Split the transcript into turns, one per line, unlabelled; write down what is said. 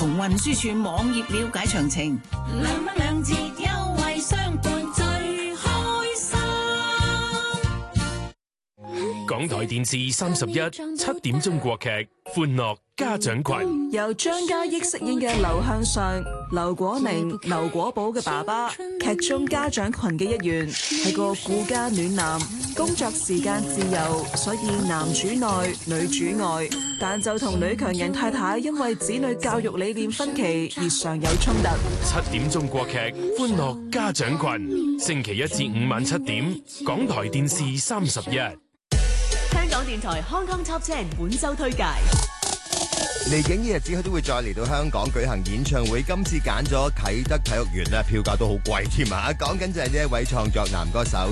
同運輸署網頁了解詳情。兩節優惠相伴最開心。
港台電視31 7點鐘國劇《歡樂家長群》，
由張嘉益飾演嘅劉向上、劉果寧、劉果寶嘅爸爸，劇中家長群嘅一員，係個顧家暖男，工作時間自由，所以男主內女主外，但就同女強人太太因為子女教育理念分歧而常有衝突。
7點鐘國劇《歡樂家長群》，星期一至五晚7點，港台電視31。
香港電台 Hong Kong Top 10本周推介。
嚟緊呢日子佢都會再嚟到香港舉行演唱會，今次揀咗啟德體育園咧，票價都好貴添啊！講緊就係呢一位創作男歌手